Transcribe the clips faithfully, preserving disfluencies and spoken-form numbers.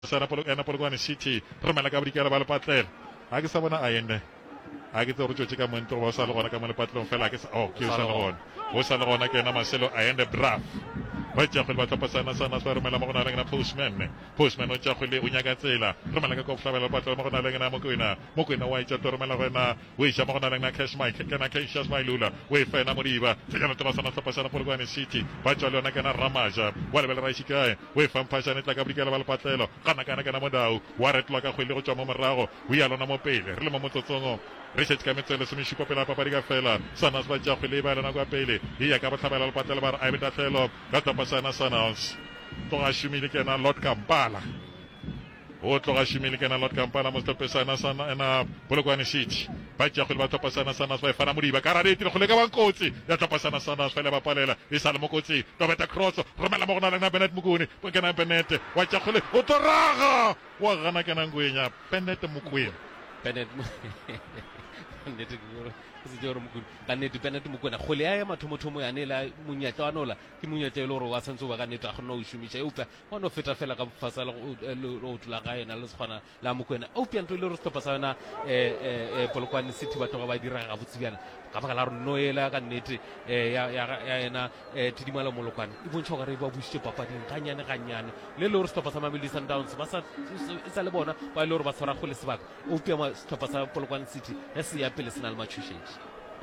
sana polo ena Polokwane City re mela ka bodikela ba le patlela ha ke sa bona a ene ha ke tlo re tšotše ka monto ba sa le gona ka mo le patlong fela ke oh ke sa le gona go sa le gona ke ena Marcelo a ende Braff ba tša go ba tlopa sana sana sa re mela mo gona le na postman postman o tša go le o nyaka tsela re mela ka go flavela patlo mo gona le na mo kwena mo kwena wa tša toro mela gona we tša mo gona le na Cash Mike ke na Cash Mailula we fena mo diba tsena tlopa sana tlopa sana Polokwane City ba tša le ona ke na Ramaja wa le bela ra ishikae we fa mpashane tla ka bodikela ba le patlelo kana kana kana mo dau wa re tloka go ile go tšwa mo morago o ya lona mo pele re le mo motsotsongo re se ka metsele se mishipo pela papadi ka fela sana ba tša go le ba lona kwa pele e ya ka ba tlhabela le patlelo ba re a beta tlelo ka topa sana sana to ga shumile ke na Lord Kampala o tlo ga shumile ke na Lord Kampala mo stope sana sana na Polokwane City ba tša go le ba topa sana sana ba fana mo diba ka ra ditile go le ka bankotsi ya topa sana sana fela ba palela e sale mo kotsi to beta cross romela mo gona le na Bennett Mokone bo ke na Bennett wa tša go le o toraga wa gana ke na ngwenya Bennett Mokone Bennett nnete se joro mokudi ka nnete Bennett Mokwena go le ya mathomothomo ya ne la monyetla wa nola ke monyetla le gore wa santse ba ka nnete a gona o shumisha e upya wa no feta fela ka fasa le go tula ga ena le tshwana la Mokwena o upya ntwe le re stopa sa yona eh eh Polokwane City ba toga ba dira ga botsibyana ka baka la re noela ka nnete ya ya ena Tidimala Molokwane e bontšha gore ba bušitše papading ga nyane ga nyane le le gore stopa sa Mamelodi Sundowns ba sa sa le bona ba le gore ba tshwara go le sebaka o upya ma stopa sa Polokwane City ya se ya pele sena le matšhošetše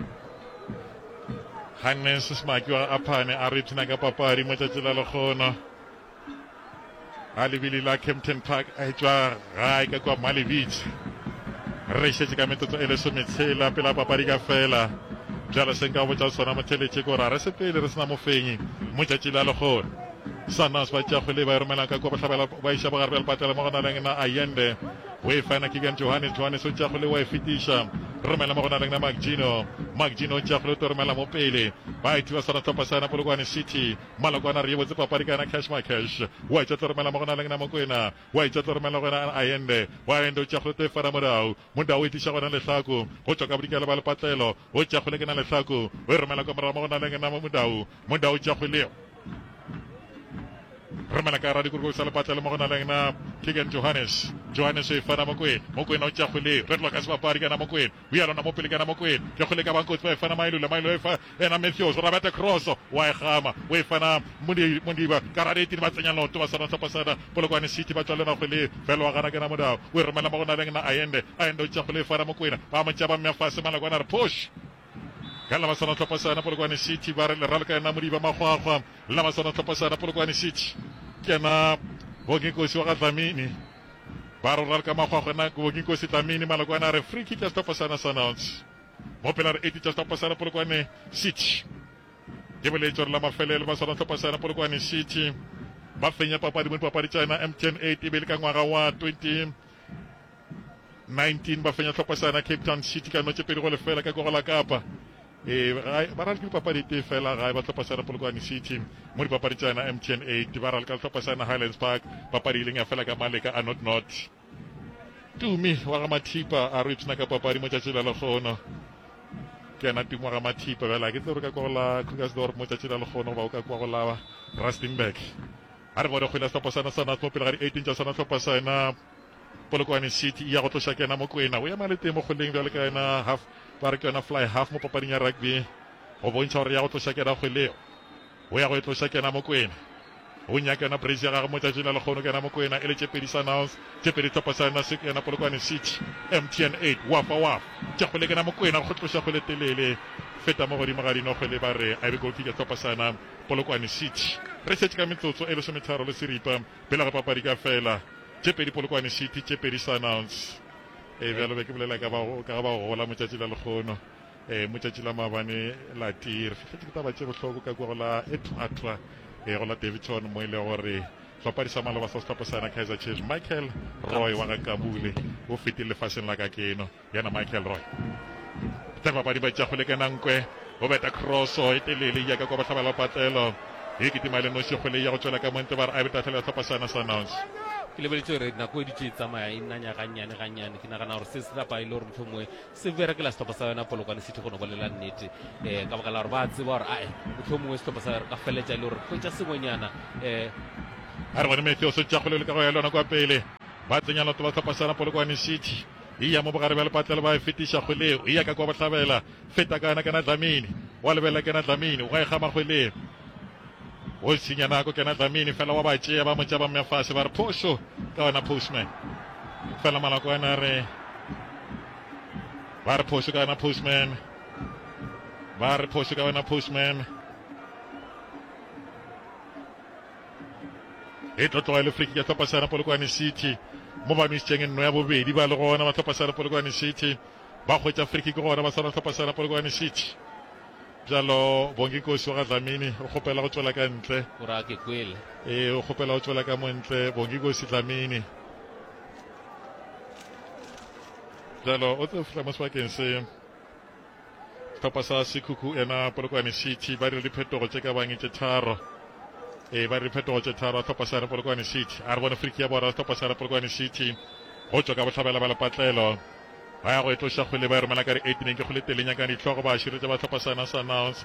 Hannes Smaki wa aphane a re tsena ka papadi mo tšatši la lekgono a lebile la Kempton Park a etswa gae ka kwa Malevich re šetše ka metsotso e lesometshela pela papadi ka fela bjalo se nka botša sona motheletše ko ra re se pele re sena mofenyi mo tšatši la lekgono Sanas ba tša go le ba e romela ka kwa bahlabela ba iša bogare bja lepatela mo gona leng na Ayende o e fana Keegan Johannes Johannes o tša go le wa e fetiša romela mo gona leng na Magino Magino o tša go le to romela mo pele ba e thiba sona topa sana Polokwane City malokwana re botse papadi kana Cash My Cash wa e tša to romela mo gona leng na Mokwena wa e tša to romela gona Ayende wa Ayende o tša go le to fara modao modao e tiša gona lehlako go tšwa ka bodikela ba lepatlelo o tša go le ke na lehlako o e romela ka morago mo gona leng na modao modao o tša go le remela ka ra dikurko sa lepatlelo mo gona leng na Keegan Johannes Johannes e fana Mokwena Mokwena o tša go le re tloka se papadi kana Mokwena o ya lona mo pele kana Mokwena ke go le ka bankotsi ba e fana Mailula Mailula e fa ena Matthews ra bata cross wa e gama o e fana Mundi Mundiba ka ra ditini ba tsenya loto ba sana tsopa sana Polokwane City ba tswalena go le fela wa gana kana modao o e romela mo gona leng na Ayende Ayende o tša go le fana Mokwena ba mo tšaba mme fase malakwana re push ka la masana tlopa sana Polokwane City ba re le ralka ena Modiba magwagwa la masana tlopa sana Polokwane City ke na Boginkosi wa ga Dlamini ba re ralka magwagwa na Boginkosi Dlamini malakwana re free kick ya stopa sana Sundowns mo pela re eighty ya stopa sana Polokwane City ke boletšo re la mafelelo ba sana tlopa sana Polokwane City ba fenya papadi mo papadi tša ena M T N eight e be le ka ngwaga wa twenty nineteen ba fenya tlopa sana Cape Town City ka notše pedi go lefela ka kogo la Kapa e ba ra le papadi te fela ga ba tlopa sana Polokwane City mo di papadi tša M T N eight ba ra le ka tlopa sana Highlands Park papadi ileng ya fela ka maleka a not not Tumi wa ga Mathipa a re tsena ka papadi mo tšatši la lekgono ke na Tumi wa ga Mathipa bela ke tlo re ka kwa la Krugersdorp mo tšatši la lekgono ba o ka kwa go la Rustenburg a re bone go ile tlopa sana sana mo pele ga di eighteen tša sana tlopa sana Polokwane City ya go tloša kena Mokwena o ya malete mo goleng bjale ka ena half ba re ke yona fly half mo papading ya rugby go bontšha gore ya go tloša kena kgweleo o ya go e tloša kena Mokwena o nyaka yona brace ya gage mo tšatšing la lekgono kena Mokwena e le tšepedi Sundowns tšepedi topa sana kena Polokwane City M T N eight wafa wafa tša kgwele kena Mokwena go tloša kgwele telele feta mo godimo ga dino kgwele ba re a be goal kick ya topa sana Polokwane City re šetše ka metsotso e lesometharo le seripa pele ga papadi ka fela tšepedi Polokwane City tšepedi Sundowns e bjalo be ke bolela ka ba gola mo tšatši la lekgono um mo tšatši la maabane la tiri fitlhetse ke taba tše bohloko ka kwa go la ethwathwa um go la Davidson mo e le gore hlopadi sa maloba sa setlhopha sana Kaizer Chiefs Michael Roy wa ga Kabule o fetile lefaseng la ka keno yana Michael Roy tsa babadi ba tša go le ka nankwe o beta cross e telele ya ka kwa bahlabela patlelo e ketima le noši kgole ya go tšwela ka monte ba re a betatlhela tlhopha sana Sundowns ke lebeletse gore nako e ditše tsamaya e nnanya gannyane gannyane ke nagana gore se se lapa e le gore motho mongwe se berekela setlhopha sa yona Polokwane City go no bolela nnete um ka baka la gore ba tseba gore ae motho mongwe setlhopha sa ka feletša e le gore kgwetša sengwenyana um a re bone Matthews tša kgole le ka go ya lona kwa pele ba tsenya lotho ba tlhopasana Polokwane City iya mo bogare ba lepatlelo ba e fetiša kgweleo iya ka kwa botlhabela feta kana kana Dlamini wa lebela kena Dlamini o ga e gama kgweleo o tshinya nako kena Dlamini fela wa ba tšea ba motša ba mmefase ba re phoso ka wena Postman fela malako ana re ba re phoso ka wena Postman ba re phoso ka wena Postman e tlotlogele free kick ya tlhopasana Polokwane City mo ba misitseng nno ya bobedi ba le gona ba tlhopasana Polokwane City ba kgwetša free kick gona ba sana tlhopasana Polokwane City bjalo bongi kosi wa ga Dlamini o kgopela go tswela ka ntle ee o kgopela go tswela ka montle bongi kosi Dlamini bjalo o tse fihla mo sebakeng se tlhopha sa Sekhukhune ena Polokwane City ba dire diphetogo tše ka bang tše tharo e ba re phetogo tše tharo a tlhopasana Polokwane City a re bone free kick ya bona a tlhopasana Polokwane City go tswa ka botlhabela ba lepatlelo ba ya go etloša kgwele ba e romela ka re eighteen ke kgwele teleng yakang ditlhogo ba širetša ba tlhopasana Sundowns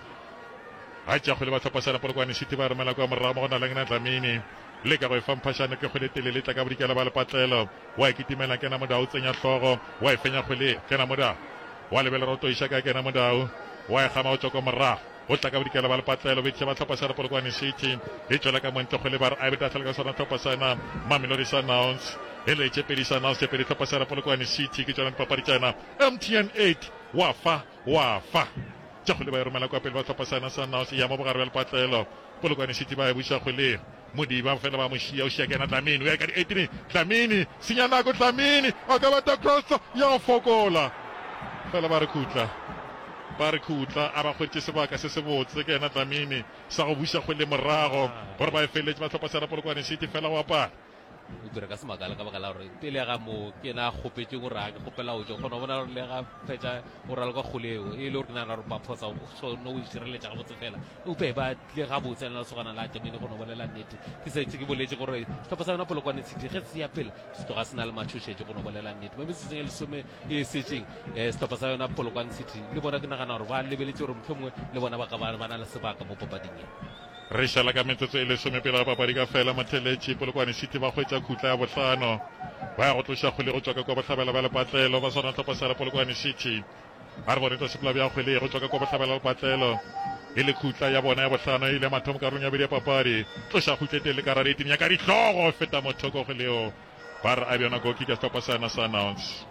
ga tša kgwele ba tlhopasana Polokwane City ba romela kwa morago mo go na le ngena Dlamini le ka go e famphašane ke kgwele telele tla ka bodikela ba lepatlelo wa e kitimela kena modao o tsenya tlhogo wa e fenya kgwele kena modao wa lebela roto iša ka kena modao wa e gama go tswa kwa morago o tla ka bodikela ba lepatlelo betše ba tlhopasana Polokwane City e tswela ka montle kgwele ba re a beta tlhela ka sona tlhopasana Mamelodi Sundowns e le tšepedi Sundowns tšepedi tlhopasana Polokwane City ke tsona dipapadi tšana M T N eight wa fa wa fa tša kgwele ba e romela kwa pele ba tlhopasana Sundowns ya mo bogare ba lepatlelo Polokwane City ba e buša kgwele modiba fela ba mo šia o šia kena Dlamini o ya ka di eighteen Dlamini senya nako Dlamini a ka bata cross ya go fokola fela ba re khutla ba re khutla a ba kgwetše sebaka se se botse ke ena Dlamini sa go buša kgwele morago gore ba e feletse ba tlhopasana Polokwane City fela wa apara o dira ka semaka le ka baka la gore pele ga mo ke na kgopetse go raka kgopela o tšo kgona bona gore le ga fetša o rala kwa kgoleo e le gore ke nagana gore ba phosa so no o šireletša ga botse fela ope ba tle ga botse na lesogana la Dlamini go no bolela nnete ke setse ke boletse gore tlhopha sa yona Polokwane City ge se ya pele se tloga se na le matšhošetše go no bolela nnete mo mesetseng e lesome e setšeng setlhopha sa yona Polokwane City le bona ke nagana gore ba lebeletse gore mohlomongwe le bona ba ka ba na le sebaka mo papading e re šala ka metsotso e lesome pele ga papadi ka fela motheletše Polokwane City ba kgwetša khutla ya bohlano ba ya go tloša kgwele go tswa ka kwa botlhabela ba lepatlelo ba sona tlhopasana Polokwane City ba re bone tosepela bja kgwele go tswa ka kwa botlhabela lepatlelo e le khutla ya bona ya bohlano e ile mathomo karong ya bedi ya papadi tloša khutlete le karareting ya ka ditlogo feta mothoko kgweleo ba re a bjona goki ka tlhopasana Sundowns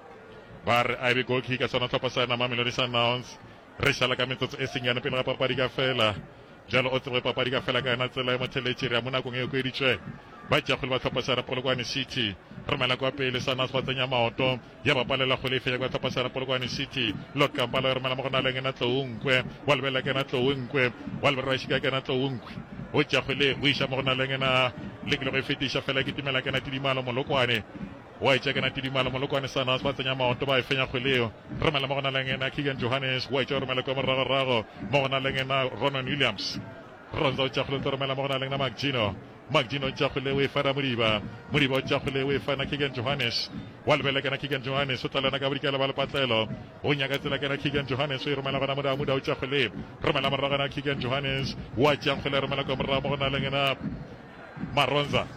ba re a be goki ka sona tlhopasana Mamelodi Sundowns re šala ka metsotso e senyane pele ga papadi ka fela jalo o tsebe papadi ka fela ka ena tsela ya motheletše re ya mo nakong e kweditšwe ba tša kgwele ba tlhopasana Polokwane City re mela kwa pele Sundowns ba tsenya maoto ya ba palela kgwele e fenya kwa tlhopasana Polokwane City Lord Kampala re mela mo go na le ngena Tlounkwe wa lebela kena Tlounkwe wa lebela ra šika kena Tlounkwe o tša kgwele o iša mo go na le ngena le ke le go e fetiša fela ke timela kena Tidimalo Molokwane wa itša kena Tidimalo Molokwane Sundowns ba tsenya maoto ba e fenya kgweleo re mela mo go na le ngena Keegan Johannes wa itša go romela kwa moragorago mo go na le ngena Ronan Williams ronza o tša kgwele tlo romela mo go na le ngena Magino Magino tša kgwele o e fana Modiba Modiba o tša kgwele o e fana Keegan Johannes wa lebela kena Keegan Johannes o tlalana ka bodikela ba lepatlelo o nyaka tsela kena Keegan Johannes o e romela gona moda moda o tša kgwele romela morago na Keegan Johannes wa tša kgwele romela kwa morago mo go na le ngena Maronza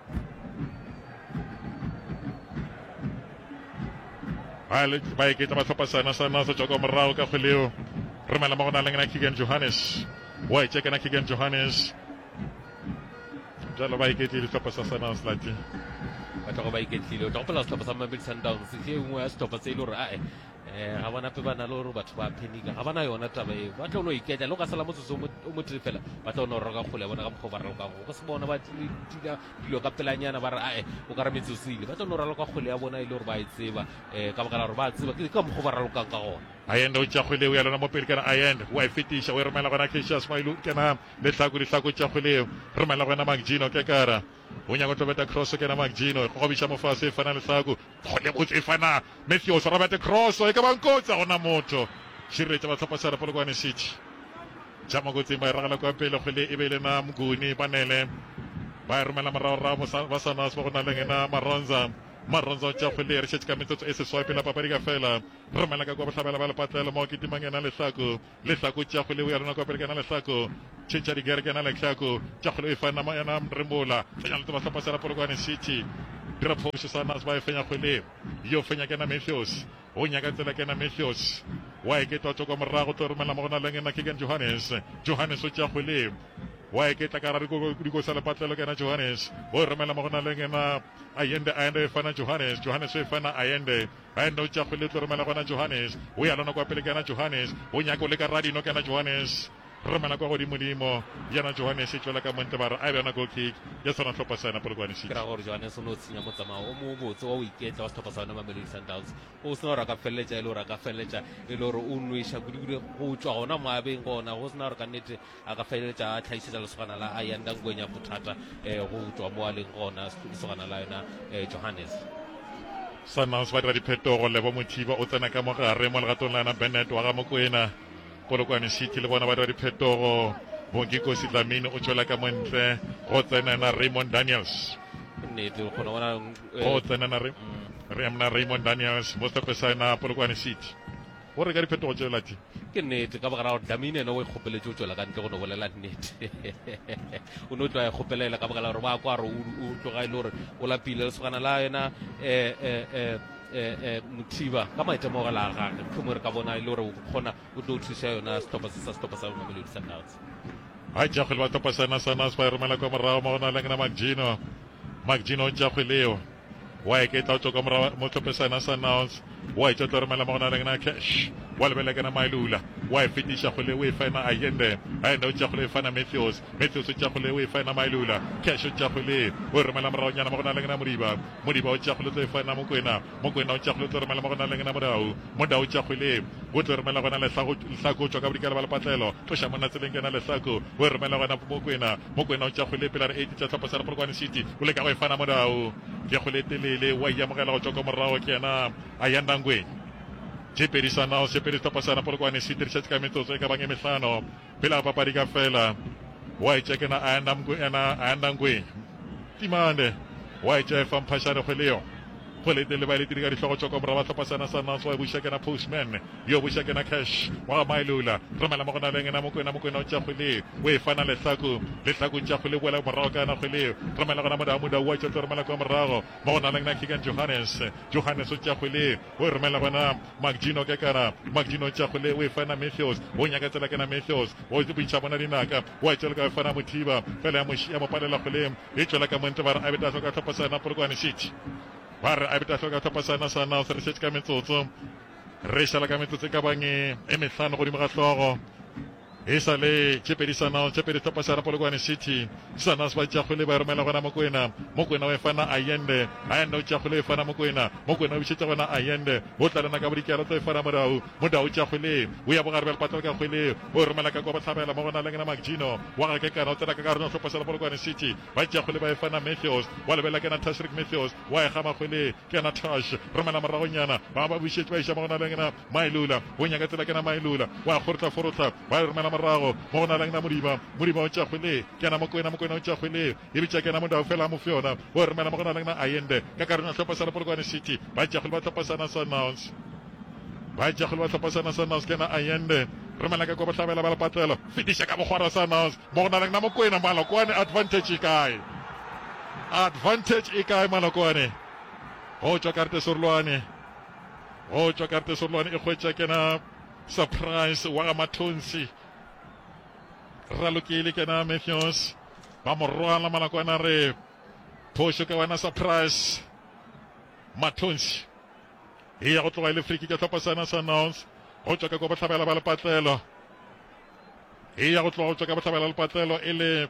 ba e ketla ba tlhopasana Sundowns o tšwa kwa morago ka kgweleo romela mo go na le ngena Keegan Johannes wa itša kena Keegan Johannes jalo ba iketlile setlhopha sa Sundowns lati ba tlogo ba iketlile o tla gopela setlhopha sa Mamelodi Sundowns ke nngwe ya setlhopha se e le gore ae ga bana pe ba na le gore batho ba phenika ga bana yona taba e ba tla o no iketla le o ka sala motsotso o mo tele fela ba tla o no reka kgole bona ka mokgwa ba ralokago go se bona ba dila dilo ka pelanyana ba re ae o ka re metsosile ba tla o no raloka kgole ya bona e le gore ba e tseba ka baka la gore ba tseba ke ka mokgwa ba ralokang ka gona ayende o tša kgweleo ya lona mo pele kana ayende wa e fetiša o e romela gona Cassius Mailu kena letlhako ditlhako tša kgweleo romela gona Magino ke kara o nyaka o tobeta cross kena Magino go gobiša mofase e fana letlhako kgole botse e fana Matthews robete cross e ka bankotsa gona motho širetša ba tlhopasana Polokwane City ja mokotsing ba e ragela kwa pele kgwele e be le na Mguni Panele ba e romela moragorago ba Sundowns ba go na le ngena Maronza maronzo tša kgwele re šetše ka metsotso e seswai pela papadi ka fela romela ka kwa bohlabela ba lepatlela mo ketimang ena lehlako lehlako tša kgwele o ya lona kwa pele kena lehlako tšhetša digere kena lehlako tša kgwele e fana ena rembola fenya lete bahlapa sela polokwane city dira phoso sa nas ba e fenya kgwele yo fenya kena Matthews o nyaka tsela kena Matthews wa e ke totso kwa morago to romela mo gona leng ena Keegan Johannes Johannes o tša kgwele wa e ke tla ka ra diko sa lepatlelo kena Johannes o romela mo gona leng ena Ayende Ayende e fana Johannes Johannes e fana Ayende Ayende o tša kgwele to romela gona Johannes o ya lona kwa pele kena Johannes o nyaka o le ka radino kena Johannes romela kwa godimo-dimo yana Johannes e tšwela ka monte bara a bjana goal kick ya sona tlhopha sana polokwane city ke ra gore Johannes o no tsenya motsamao o mo botse wa o iketla wa setlhopha sa yona Mamelodi Sundowns o sena gore a ka feleletša e le gore a ka feleletša e le gore o nweša kudu-kudu go tšwa gona moabeng gona go sena gore ka nnete a ka feleletša a tlhaišetša lesogana la a yanda ngweng ya bothata um go tšwa mo a leng gona lesogana la yona um Johannes Sundowns ba dira diphetogo Lebo Mothiba o tsena ka mogare mo legatong la yona Bennett wa ga Mokoena polokwane city le bona ba dira diphetogo Bongiko Sidlamini o tšwela ka montle go tsena na Raymond Daniels nnete o kgona bona go tsena na Raymond Raymond Daniels mo stopesana polokwane city o re ka diphetogo tšeo lati ke nnete ka baka ra gore Dlamini ene o e kgopeletše o tšwela ka ntle go no bolela nnete o ne o tloa e kgopelela ka baka la gore ba kwa re o tloga e le gore o lapile lesogana la yena um eh Mothiba ka maitemogelo a gage phomore ka bona e le gore o kgona o tlo thusa yona setlhopha se sa setlhopha sa Mamelodi Sundowns a tša kgwele ba topasana Sundowns ba e romela kwa morago mo gona leng na Magino Magino o tša kgweleo wa e ke tla o tswa ka mo topesana Sundowns wa e tša tlo romela mo gona leng na Cash wa lebele ke na Mailula wa e fetiša kgwele o e fana Ayende Ayende o tša kgwele e fana Matthews Matthews o tša kgwele o e fana Mailula Cash o tša kgwele o e romela moraonyana mo gona leng na Modiba Modiba o tša kgwele tlo e fana Mokoena Mokoena o tša kgwele tlo romela mo gona leng na Modau Modau o tša kgwele o tlo romela gona lehlako o tšwa ka bodikela ba lepatlelo tloša monna tseleng kena lehlako o e romela gona Mokoena Mokoena o tša kgwele pela re eighty tša tlhopha sa Polokwane City o le ka go e fana Modau ke kgwele telele wa iamogela go tšwa ka morago ke yena Ayanda Ngweng Tshepedisana o sepedisa pasana Polokwane City re šetše ka metsotso e ka bang e mehlano pela papadi ka fela wa e tšekena Ayanda Ngweng timane wa e tša e famphashane kgweleo kgwele tele ba ile tiri ka dihlogo tšwa ka moraba tlhopasana Sundowns wa e buša kena Postman yo buša kena Cash wa ga Mailula romela mo gona leng na Mokoena Mokoena o tša kgwele o e fana lehlako lehlako tša kgwele boela morago ka yena kgwele romela gona Modau Modau wa tša tlo romela kwa morago mo gona leng na Keegan Johannes Johannes o tša kgwele o e romela gona Magino ke kana Magino o tša kgwele o e fana Matthews o nyaka tsela kena Matthews o buša bona dinaka wa tšela ka e fana Mothiba fela ya mo palela kgwele e tšwela ka montle ba re a beta ka tlhopasana Polokwane City ba re a beta ka tlhopasana Sundowns re šetše ka metsotso re šala ka metsotso ka bang e mehlano godimo ga hlogo e sa le tshepedisana tshepedi tlhopasana Polokwane City Sundowns ba tša kgwele ba romela gona Mokoena Mokoena o e fana Ayende Ayende o tša kgwele e fana Mokoena Mokoena o bišetša gona Ayende o tla lena ka bodikela tlo e fana Modau Modau tša kgwele o ya bogare bja lepatlelo ka kgwele o romela ka kwa bohlabela mo gona leng na Magino wa ga ke kana o tsena ka karno tlhopasana Polokwane City ba tša kgwele ba e fana Matthews wa lebela ke na Tashrik Matthews wa e gama kgwele ke na Tash romela moragonyana ba ba bišetše ba iša mo gona leng na Mailula o nyaka tsela ke na Mailula wa gorotla forotla ba romela morago mo gona leng na Modiba Modiba o tša kgwele ke na Mokoena Mokoena o tša kgwele e bitša ke na Modau fela mo fiona o romela mo gona leng na Ayende ka karno tlhopasana Polokwane City ba tša kgwele ba tlhopasana Sundowns ba tša kgwele ba tlhopasana Sundowns ke na Ayende romela ka kwa bohlabela ba lepatlelo fetiša ka bogwara Sundowns mo gona leng na Mokoena Malokwane advantage e kae advantage e kae Malokwane go tšwa karte Sorolwane go tšwa karte Sorolwane e hwetša ke na surprise wa ga Mathonsi ralokile ke na Matthews ba mo rwala Malokwane re phosho ke wena surprise Mathonsi e ya go tloga e le free kick ya tlhopasana Sundowns go tšwa ka kwa bohlabela ba lepatlelo e ya go tloga go tšwa ka bohlabela lepatlelo e le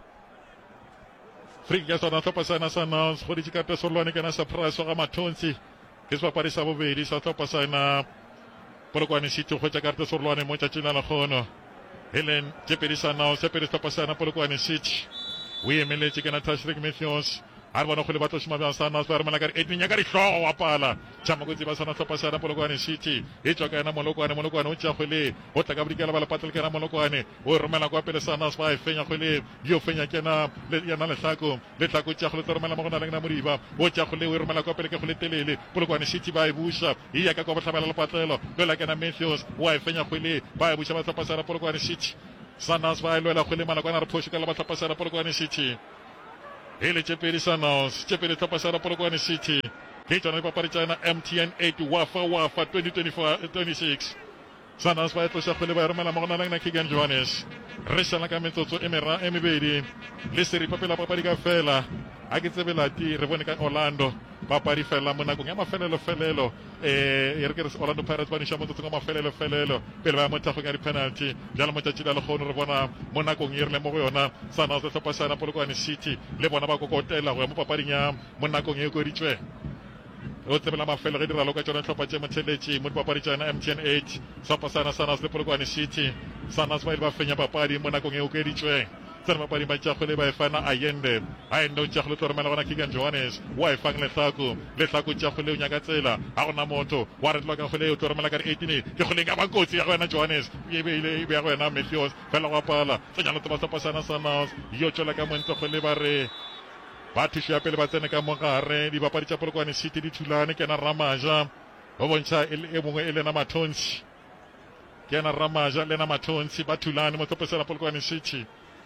free kick ya sona tlhopasana Sundowns go ditše karte Sorolwane ke na surprise wa ga Mathonsi ke sebapadi sa bobedi sa tlhopasana Polokwane City go tšwa karte Sorolwane mo tšatšing la lekgono Helen tshepedisana o tshepedi tlhopasana Polokwane City o emeletše ke na Tashrik Matthews a re bona go le batlo shima bjang Sannas ba re mala ka re eighteen ya ka re hlogo wa pala tšama go tseba sana tlhopha sana Polokwane City e tswa ka ena Molokwane Molokwane o tša kgwele go tla ka bodikela ba le patle ke na Molokwane o romela kwa pele Sannas ba e fenya kgwele yo fenya kena le yana le hlako le hlako tša kgwele romela mo gona le na moriba o tša kgwele o romela kwa pele ke kgwele telele Polokwane City ba e busha e ya ka kwa botlhabela le patlelo le la kena Matthews wa e fenya kgwele ba e busha ba tlhopha sana Polokwane City Sannas ba e lwela kgwele Malakwana re phosho ka le ba tlhopha sana Polokwane City hele tshepedi Sannas tshepedi tlhopha sana Polokwane City ke tsona papadi tsana M T N eight wafa wafa twenty twenty-six Sannas ba e tlosha kgwele ba e romela mo gona le na Keegan Johannes re šala ka metsotso e mera e mebedi le seripapela papadi ka fela a ke tsebelati re bone ka Orlando papadi fela mo nakong ya mafelelo felelo eh e re ke Orlando Pirates ba nisha mototso ka mafelelo felelo pele ba motha go ya di-penalty jalo motšatši la lekgono re bona mo nakong e rile mo go yona Sannas le tlhopha sana Polokwane City le bona ba kokotela go ya mo papading ya mo nakong e koditswe o tsebela mafelo ge diralo ka tsona tlhopha tše motheletši mo dipapadi tšana M T N eight tlhopha sana Sannas le Polokwane City Sannas ba ile ba fenya papadi mo nakong e okeditswe tsena papadi ba tšakgole ba e fana Ayende Ayende o tšakgole tlo romela gona Keegan Johannes wa e fang lehlako lehlako tšakgole o nyaka tsela a gona motho wa re tloa ka kgole o tlo romela ka re eighteen ke kgoleng ka bakotsi ya go wena Johannes e beile e be ya go wena Matthews fela go apala tsenya le tloba tlhopha sana Sannas yo tšwela ka montle kgole ba re ba thušo ya pele ba tsene ka mogare dibapadi tša Polokwane City di thulane ke na Ramaja go bontšha e mongwe e lena Mathonsi ke na Ramaja lena Mathonsi ba thulane mo tlhophesela Polokwane City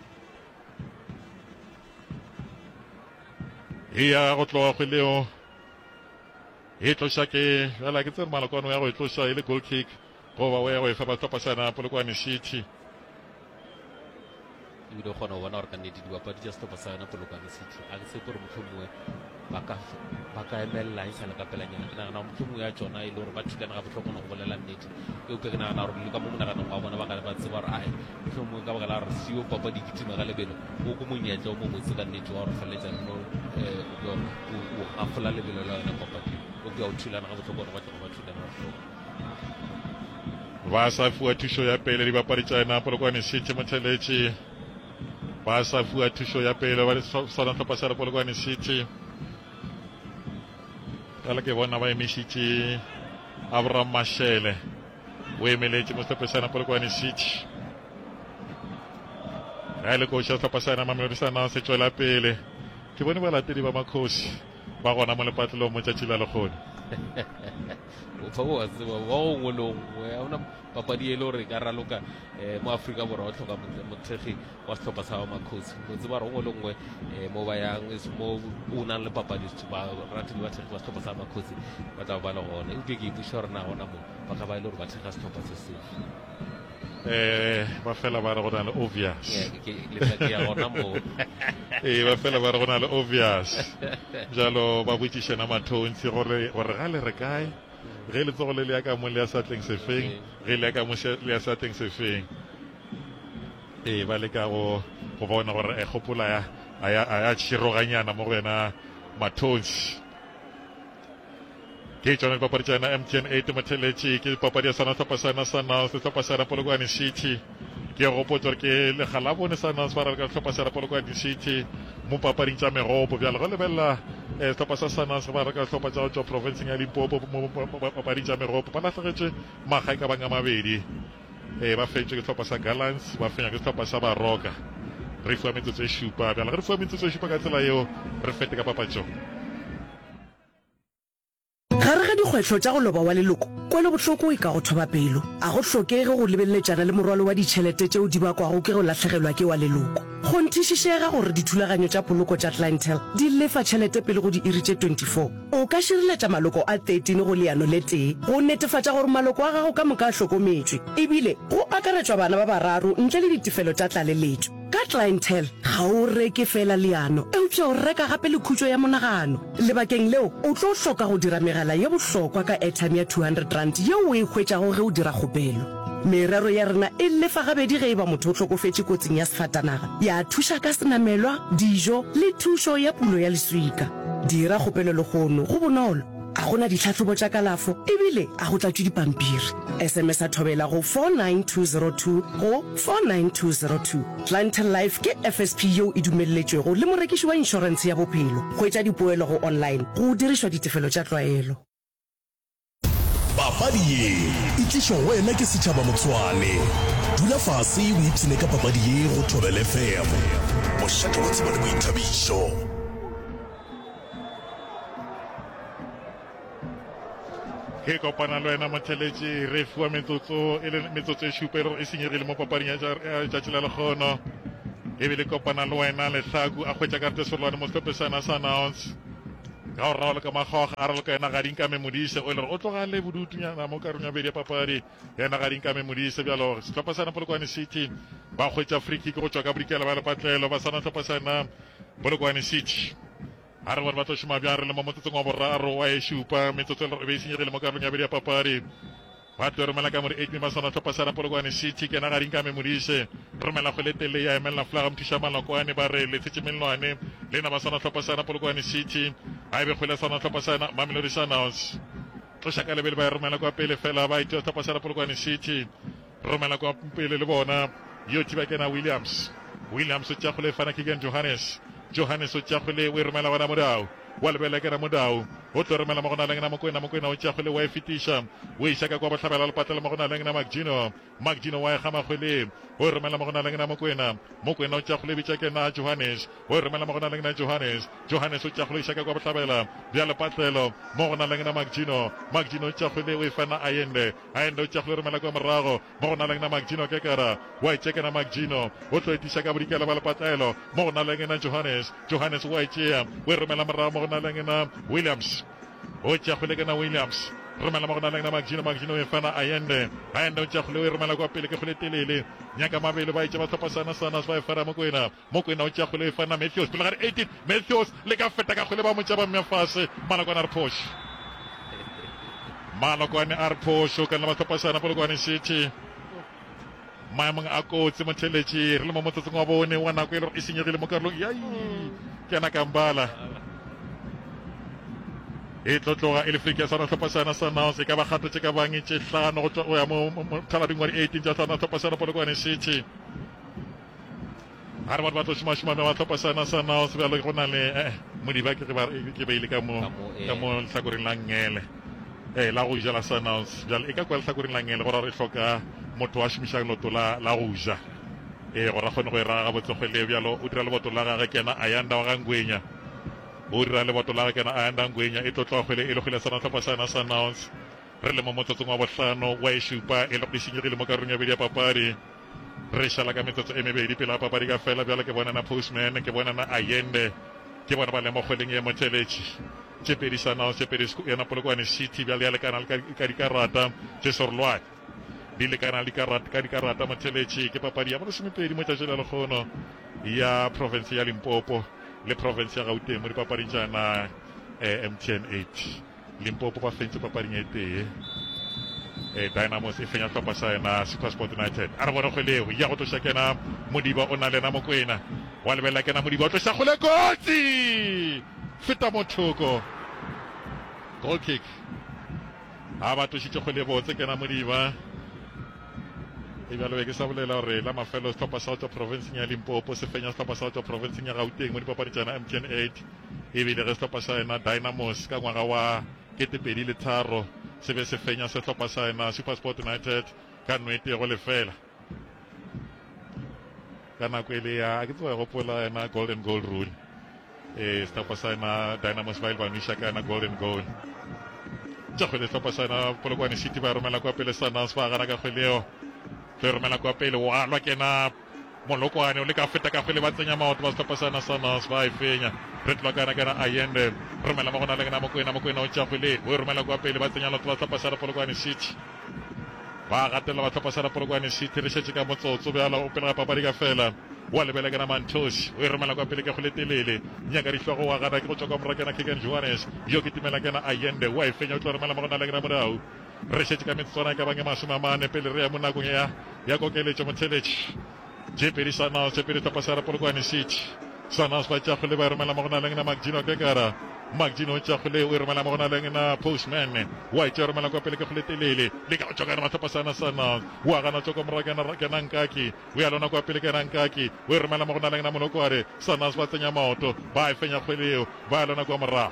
e ya go tloga kgweleo e tloša ke fela ke tsere Malokwane ya go e tloša e le goal kick goba o ya go e fa ba tlhophesana Polokwane City ebile o kgona go bona gore ka nnete dibapadi tša setlhopha sa yona Polokwane City a ke sepe gore mohlomongwe ba ka emelela e sale ka pelanyana ke nagana mohlomongwe ya tsona e le gore ba thulana ga botlhokona go bolela nnete eupša ke nagana gore le ka mo monaganong wa bona ba ka ba tseba gore ae mohlomongwe ka baka la gore seo papadi ke tima ka lebelo o ko monyetla o mo botse ka nnete wa gore feleletsa no o gafola lebelo la yona papadi o ke a o thulana ga botlhoko gore ba tlogo ba thulana ga botlhoko ba sa fiwa thušo ya pele dibapadi tša yona Polokwane City motheletši ba sa fiwa thušo ya pele ba sana tlhopha sa Polokwane City kala ke bona ba emešitše Abraham Mashele o emeletše mo tlhopha sa Polokwane City ga e le koša tlhopha sa Mamelodi Sundowns se tšwela pele ke bone balatedi ba Makhosi ba gona mo lepatlelong mo tšatši la lekgone o fa o tseba wa go ngolongwe a ona papadi e le gore ka raloka mo Afrika Borwa o tlhoka mothegi wa setlhopha sa Makhosi mo tseba re ngolongwe mo ba yang mo o nang le papadi ba ratile ba thegi ba setlhopha sa Makhosi ba tla ba le gona e ke ke ipuša gore na gona mo ba ka ba ile gore ba thega setlhopha se se eh ba fela ba re go na le obvious ya gona mo eh ba fela ba re go na le obvious jalo ba botšišana Mathonsi gore gore ga le re kae ge le tsogo le le ya ka mo le ya sa tleng se feng ge le ya ka mo le ya sa tleng se feng eh ba le ka go go bona gore e gopola ya a ya tšhiroganyana mo go yena Mathonsi ke tsona papadi tšana M T N eight motheletši ke papadi ya sana tlhopha sana Sannas le tlhopha sana Polokwane City ke gopotsa gore ke legala bone Sannas ba re ka tlhopha sana Polokwane City mo papading tša megopo bjalo go lebelela tlhopha sa Sannas ba re ka tlhopha tša go tšwa provinceng ya Limpopo mo papading tša megopo ba latlhegetše magae ka bang a mabedi ba fetšwe ke tlhopha sa Gallants ba fenya ke tlhopha sa Baroka re fiwa metsotso e šupa bjalo ge re fiwa metsotso e šupa ka tsela yeo re fete ka papatšong gare ga dikgwetlho tša go loba wa leloko kwele bohloko e ka go thoba pelo a go hlokege go lebelletšana le morwalo wa ditšhelete tšeo di bakwago ke go latlhegelwa ke wa leloko go nthišišega gore dithulaganyo tša poloko tša clientele di lefa tšhelete pele go di iri tše twenty-four o ka šireletša maloko a thirteen go leano le tee go netefatša gore maloko a gago ka moka a hlokometšwe ebile go akaretšwa bana ba bararo ntle le ditefelo tša tlaleletšo ka clientele ga o reke fela leano eupša o reka gape le khutšo ya monagano lebakeng leo o tlo hloka go dira megala ye bohlokwa ka airtime ya two hundred rand yeo o e hwetšago ge o dira kgopelo merero ya rena e lefa gabedi ge e ba motho o tlhokofetše kotsing ya sefatanaga ya thuša ka senamelwa dijo le thušo ya pulo ya leswika dira kgopelo legono go bonolo a gona ditlhatlhobo tša kalafo ebile a go tlatšwe dipampiri. SMS a thobela go four nine two zero two go four nine two zero two. Clientele Life ke F S P yeo e dumelletšwego le morekiši wa inšorense ya bophelo. Go etša dipoelo go online go dirišwa ditefelo tša tlwaelo. Papadi ye e tlišwa wena ke setšhaba Motswane. Dula fase o ipsene ka papadi ye go Thobela F M. Mošate wa tseba le boithabišo. Ke kopana le wena motheletši re fiwa metsotso e le metsotso e šupelo e senyegile mo papading ya tšatši la lekgono. Ebile kopana le wena Lehlaku a hwetša ka tesolwane mo sehlopesana sa Nouns. Ga o raola ka makgoga a raloka yena Gading ka Memodise o ile o tlogale bodutunyana mo karong ya bedi ya papadi yena Gading ka Memodise bjalo sehlopesana Polokwane City ba hwetša free kick go tšwa ka bodikela ba lepatlelo ba sana sehlopesana Polokwane City. A re bona ba tlo šoma bjang re le mo motsotsong wa boraro wa e šupa metsotso e be e senyegile mo karolong ya bedi ya papadi ba tlo romela ka more eight ba sana sehlopesana Polokwane City ke na Gading ka Memodise romela go le tele ya emela flaga mthisha malokwane ba re le tshetse melwane le na ba sana sehlopesana Polokwane City a be go le sana sehlopesana Mamelodi Sundowns tlo shaka le be ba romela kwa pele fela ba itse sehlopesana Polokwane City romela kwa pele le bona yo tiba ke na Williams Williams o tša go le fana ke gen Johannes Johannes o tša go le we romela bana modao wa lebele ke na modao o tlo romela mo gona leng na mokwena mokwena o tša go le wa e fetisha o ishaka kwa bohlabela le patela mo gona leng na Magino Magino wa e gama go le o romela mo gona leng na mokwena mokwena o tša go le bitša ke na Johannes o romela mo gona leng na Johannes Johannes o tša go le ishaka kwa bohlabela bja le patlelo mo gona leng na Magino Magino o tša go le o e fana Ayende Ayende o tša go le romela kwa morago mo gona leng na Magino ke kara wa e tšeka na Magino o tlo etiša ka bodikela ba le patlelo mo gona leng na Johannes Johannes wa e tšea o e romela morago mo gona leng na Williams o tša go le ke na Williams romela mo gona leng na Magino Magino e fana Ayende Ayende o tša go le o romela kwa pele ke go le telele nyaka mabele ba itša ba sehlopesana Sanas ba e fara mokwena mokwena o tša go le e fana Matthews pele gare eighteen Matthews le ka feta ka go le ba motša ba mmefase Malokwane a re phoš Malokwane a re phošo ka le ba sehlopesana Polokwane City maemong a kotsi motheletši re le mo motsotsong wa bone wa nako e le gore e senyegile mo karolong yai ke ana kambala e tlotloga e le friki ya sana sehlopesana sa Nouns e ka ba kgatotše ka bangitše hlano go ya mo thalabing wa di-eighteen tša sana sehlopesana Polokwane City a re batho ba tlo šomašomame wa sehlopesana sa Nouns bjalo go na le modiba ke beile ka mo lehlakoreng la ngele eh la go ja la sa Nouns bjalo e ka kwa lehlakoreng la ngele gore re hloka motho wa šomišang loto la go ja eh gore a kgone go e raga botsogele bjalo o dira le boto la gage ke ena Ayanda wa gangwenya o dira le boto la gage ke ena Ayanda ngwenya e tlotloga kgwele e le kgwele sana sehlopesana sa Nouns re le mo motsotsong wa bohlano wa e šupa e le go senyegile mo karong ya bedi ya papadi re šala ka metsotso e mebedi pele ya papadi ka fela bjalo ke bonana Postman ke bonana Ayende ke bona ba le mo kgweleng ya motheletši tše pedi sa Nouns tše pedi yena Polokwane City bjale ya lekana ka dikarata tše sorolwane di lekana ka dikarata motheletši ke papadi ya bolesomepedi mo tšatši la lekgono ya province ya Limpopo le province ya Gauteng mo dipapading tšana M T N eight Limpopo ba fentse papading e tee Dynamos e fenya hlopha sa yena Supersport United a re bona kgwelego ya go tloša kena Modiba o na lena mokwena wa lebelela kena Modiba o tloša kgole kotsi feta mothoko goal kick a ba tlošitše kgwele botse kena Modiba e bjalo be ke sa bolela gore la mafelo sehlopha sa tšwa provinceng ya Limpopo se fenya sehlopha sa tšwa provinceng ya Gauteng mo dipapadi tšana M T N eight ebile ge sehlopha sa yena Dynamos ka ngwaga wa ketepedi le tharo se be se fenya sehlopha sa yena Supersport United ka nnwete go lefela ka nako e le ya ke tsewa gopola yena golden goal rule eh sehlopha sa yena Dynamos ba ile ba nwiša ka yena golden goal tša kgwele sehlopha sa yena Polokwane City ba romela kwa pele Sundowns ba gana ka kgweleo tlo romela kwa pele wa lwa kena Molokwane o le ka feta ka kgwele ba tsenya maoto ba sehlopha sa Sundowns ba e fenya re tloa kana kana Ayende romela mo gona le kana mokwena mokwena o tša kgwele o romela kwa pele ba tsenya lotho ba sehlopha sa Polokwane City ba gatela ba sehlopha sa Polokwane City re šetše ka motsotso bjala o pele ga papadi ka fela wa lebele kana Mantosi o romela kwa pele ka kgwele telele nyaka dihlogo wa gana ke go tšwa kwa mora kana Kegan Johannes yo ke timela kana Ayende wa e fenya o tlo romela mo gona le kana modao re šetše ka metsotswana ka bange masome a mane pele re ya mo nakong ya ya kokeletšo motheletši tšepedi Sundowns tšepedi sehlopha sa Polokwane City Sundowns ba tša kgole ba romela mo gona leng na Magino ke kara magdino tša kgole o e romela mo gona leng na postman wa itša romela kwa pele ke kgole telele le ka go tšokana matlhapasana sana wa gana tšoko mora kena nkaki o ya lona kwa pele kena nkaki o e romela mo gona leng na monokware sanas ba tsenya maoto ba e fenya kgweleo ba ya lona kwa morago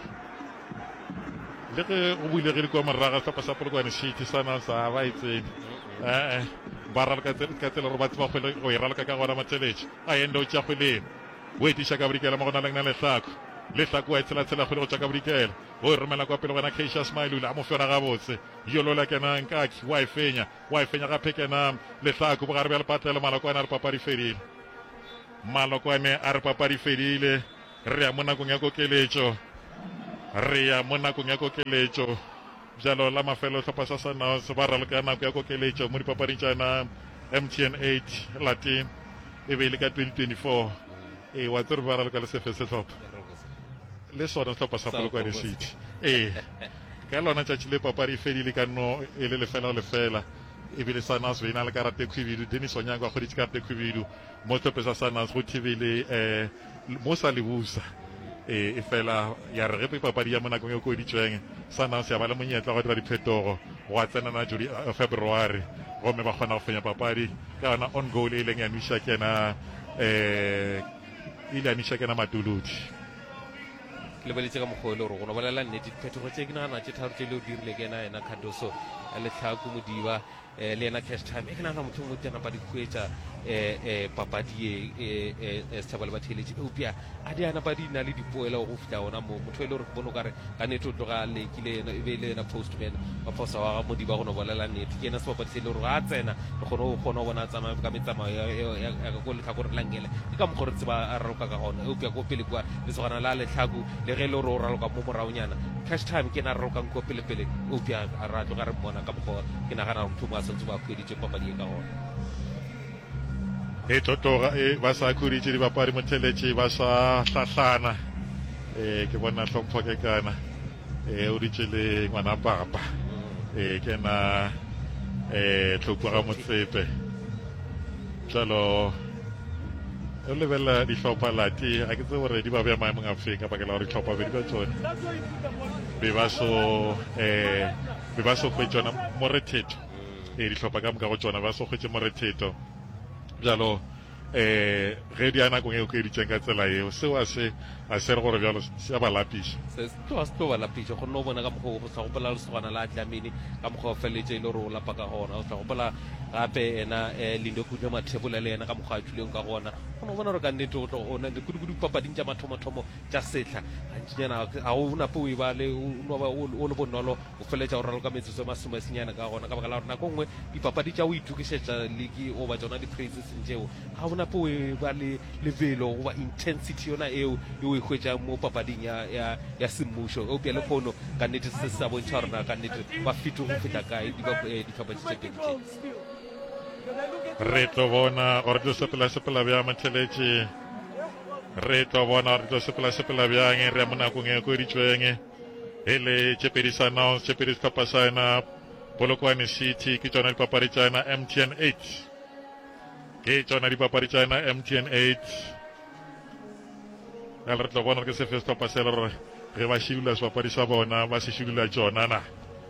le ge go builegile kwa morago tlhapa sa polokwane city sanas a ba itsene ee ba raloka ka tsela gore ba tseba kgwele go e raloka ka gona mateletše a ende o tša kgweleng o etiša ka bodikela mo gona leng na lehlako lehlako wa e tsela-tsela kgwele go tša ka bodikela o e romela kwa pele gona Keisha Smilula a mo fiona gabotse yolola kena nkaki wa e fenya wa e fenya gape kena lehlako bogare bja lepatlela malokwane a re papadi fedile malokwane a re papadi fedile re ya mo nakong ya kokeletšo re ya mo nakong ya kokeletšo bjalo la mafelo tlhopha sa Sundowns ba raloka nako ya kokeletšo mo dipapading tšana M T N eight latin e be ile ka twenty twenty-four e wa tsere ba raloka le sefe se tlhopha le sona tlhopha sa Polokwane City ee ka lona tšatši le papadi e fedile ka no e le lefela o lefela ebile Sundowns be ena le karate khwibidu Dennis Onyango a kgoditše karate khwibidu mo tlhophe sa Sundowns go thibele um mo sa lebusa e fela ya re ge papadi ya mo nakong e koditšweng Sundowns ya ba le monyetla go dira diphetogo go a tsenana juli february gomme ba kgona go fenya papadi ka yona on goal e leng ya nisha kena um ile ya nisha kena matulodi le baletse ka mogolo gore go no bolela nnete diphetogo tse ke nagana tše tharo tše le o dirile ke ena ena Khadoso letlhako modiba le ena cash time e ke nagana motho mo tena pa di khuetsa eh papadi e e setšhaba le batheletše eupša a di ana pa di na le dipoelo go fihla ona mo motho e le gore ke bone o kare ka nnete o tloga lekile e be le ena postman wa phosa wa modiba go no bolela nnete ke ena sebapadi se e le gore ga a tsena re kgone go kgona go bona tsamaya ka metsamao ya ko letlhako re langele ke ka mokgwa re tseba a raloka ka gona eupša ko pele kwa le segana la letlhako le ge le gore o raloka mo moraonyana cash time ke na ralokang ko pelepele eupša ra tloga re mmona ka mokgwa ke nagana motho mo a santse ba kgweditše papadi e ka gona e totoga e ba sa khuditše dibapadi motheletše ba sa hlahlana e ke bona hlompho ke kana e o ditše le ngwana papa e ke na e tlhopuga motsepe jalo o lebelela dihlopha lati a ke tse gore di ba bja maemong a feng ka bakela gore dihlopha bedi ba tsone be ba so um be ba so hwetšona mo retheto e dihlopha ka moka go tsona ba so hwetše mo retheto bjalo eh ge di ana kong e o ke ditšeng ka tsela eo seo a se a se re gore bjalo se a ba lapiša se tlo a se tlo ba lapiša go nna o bona ka mokgwa go sa gopola le segwana la Dlamini ka mokgwa o feletše e le gore o lapa ka gona o sa gopola gape ena um Lindo Khune Mathebola le ena ka mokgwa a tšhuleng ka gona go no bona gore ka nnete o tlo ona kudu-kudu papading tša mathomothomo tša setla gantšinyana ga o nape o e ba le o le bonolo o feletša o raloka metsotso e masomesenyana ka gona ka baka la gore nako nngwe dipapadi tša o itukišetša league o ba tsona di-praises ntšeo ga o nape o e ba le lebelo goba intensity yona eo e o e hwetšang mo papading ya semmušo eupša le kgono ka nnete se se sa bontšha gorena ka nnete ba fito go feta kae ditlhopha tše tse pedi re tlo bona gore tlo sepela-sepela bja motheletše re tlo bona gore tlo sepela-sepela bjang re ya mo nakong e koditšweng e le tšepedi Sundowns tšepedi setlhopha sa ena Polokwane City ke tšona dipapadi tša ena M T N eight ke tšona dipapadi tša ena M T N eight ya re tlo bona ke sefe setlhopha se le gore ge ba šidula sebapadi sa bona ba se šidula tšona na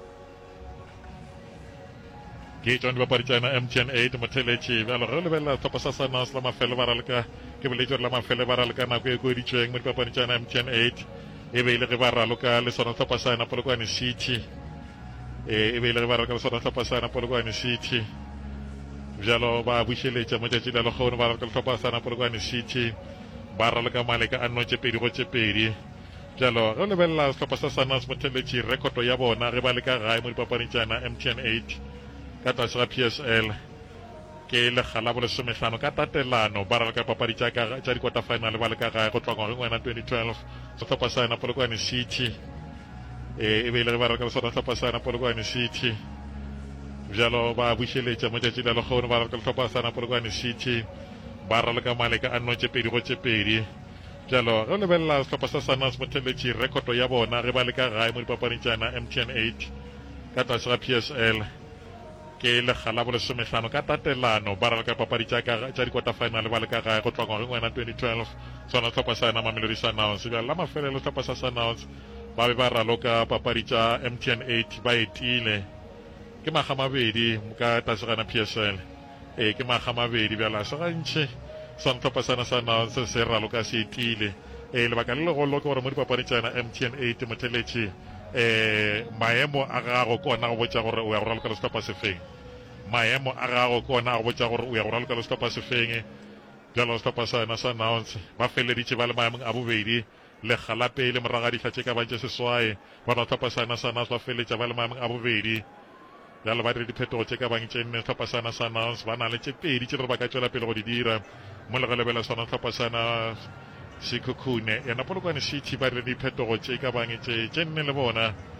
ke tšona dipapadi tša ena M T N eight motheletše bjalo ge o lebelela setlhopha sa Sundowns la mafele ba raloka ke boletše gore la mafele ba raloka nako e koditšweng mo dipapading tša ena M T N eight e be ile ge ba raloka le sona setlhopha sa ena Polokwane City e be ile ge ba raloka le sona setlhopha sa ena Polokwane City bjalo ba bušeletša mo tšatši la lekgono ba raloka le setlhopha sa ena Polokwane City ba raloka maleka a nno tšepedi go tšepedi bjalo ge o lebelela setlhopha sa Sundowns motheletše rekoto ya bona ge ba le ka gae mo dipapading tša ena M T N eight ka tlase ga P S L ke legala bo lesomehlano ka tatelano ba raloka papadi tša dikota final ba le ka gae go tloa ngwageng wena twenty twelve setlhopha sa ena Polokwane City e be ile ge ba raloka le sona setlhopha sa ena Polokwane City bjalo ba bušeletša mo tšatši la lekgono ba raloka le setlhopha sa ena Polokwane City ba raloka maleka a nno tšepedi go tšepedi bjalo ge o lebelela setlhopha sa Sundowns motheletše rekoto ya bona ge ba le ka gae mo dipapading tša ena M T N eight ka tlase ga P S L ke legala bo lesomehlano ka tatelano ba raloka papadi tša dikota final ba le ka gae go tloa ngwageng wena twenty twelve sona setlhopha sa ena Mamelodi Sundowns bjalo la mafelelo setlhopha sa Sundowns ba be ba raloka papadi tša M T N eight ba etile ke maga mabedi ka tasegana P S L e ke maga mabedi bjala se gantši sa ntlhophasana sa nonse se raloka se etile e lebaka le legolo ke gore mo dipapadi tšana M T N eight motheletše eh maemo a gago ke ona go botša gore o ya go raloka le setlhopha se feng maemo a gago ke ona go botša gore o ya go raloka le setlhopha se feng bjalo setlhopha sana sa nonse ba feleditše ba le maemong a bobedi le galape le moraga dihla tše ka bantše seswae bona setlhopha sana sa nonse ba feletša ba le maemong a bobedi bjalo ba dire diphetogo tše ka bantše nne setlhopha sana sa nonse ba na le tše pedi tše re ba ka tšwela pele go di dira mo le go lebela sona setlhopha sana sekhukhune yena polokwane city ba dire diphetogo tše ka bangwe tše tše nne le bona